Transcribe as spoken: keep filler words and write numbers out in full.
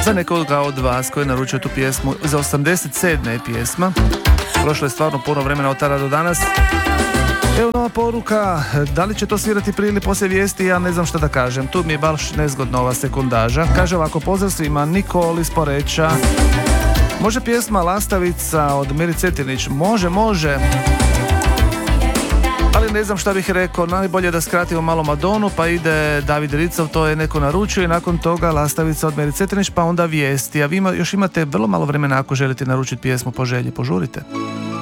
Za nekoga od vas koji je naručio tu pjesmu, za osamdeset sedme je pjesma. Prošlo je stvarno puno vremena od tada do danas. Evo nova poruka, da li će to svirati prije ili poslije vijesti, ja ne znam šta da kažem. Tu mi je baš nezgodna ova sekundaža. Kaže ovako, pozdrav svima, Nikol iz Poreča. Može pjesma Lastavica od Miri Cetinić? Može, može. Ali ne znam šta bih rekao, najbolje da skratimo malo Madonu, pa ide David Ricov, to je neko naručio i nakon toga Lastavica od Miri Cetinić, pa onda vijesti. A vi ima, još imate vrlo malo vremena ako želite naručiti pjesmu po želji, požurite.